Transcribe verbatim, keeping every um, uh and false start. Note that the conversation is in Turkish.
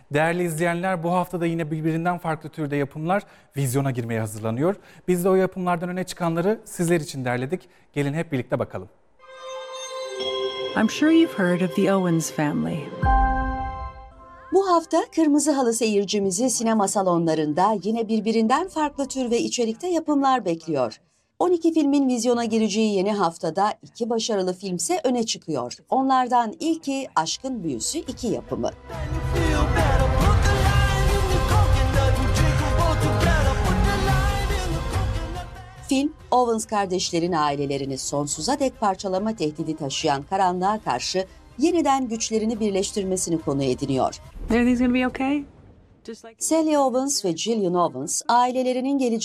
Değerli izleyenler, bu hafta da yine birbirinden farklı türde yapımlar vizyona girmeye hazırlanıyor. Biz de o yapımlardan öne çıkanları sizler için derledik. Gelin hep birlikte bakalım. I'm sure you've heard of the Owens family. Bu hafta Kırmızı Halı seyircimizi sinema salonlarında yine birbirinden farklı tür ve içerikte yapımlar bekliyor. on iki filmin vizyona gireceği yeni haftada iki başarılı filmse öne çıkıyor. Onlardan ilki Aşkın Büyüsü iki yapımı. Film, Owens kardeşlerin ailelerini sonsuza dek parçalama tehdidi taşıyan karanlığa karşı yeniden güçlerini birleştirmesini konu ediniyor. Everything's gonna be okay? Just like Sally Owens ve Gillian Owens ailelerinin geleceği